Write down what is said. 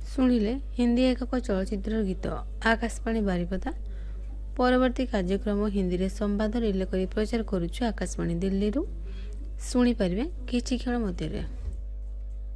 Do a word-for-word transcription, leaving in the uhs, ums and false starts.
ଶୁଣିଲେ ହିନ୍ଦୀ ଏକକ ଚଳଚ୍ଚିତ୍ରର ଗୀତ ଆକାଶବାଣୀ ବାରିପଦା। ପରବର୍ତ୍ତୀ କାର୍ଯ୍ୟକ୍ରମ ହିନ୍ଦୀରେ ସମ୍ବାଦ ରିଲେ କରି ପ୍ରଚାର କରୁଛୁ ଆକାଶବାଣୀ ଦିଲ୍ଲୀରୁ। ଶୁଣିପାରିବେ କିଛି କ୍ଷଣ ମଧ୍ୟରେ।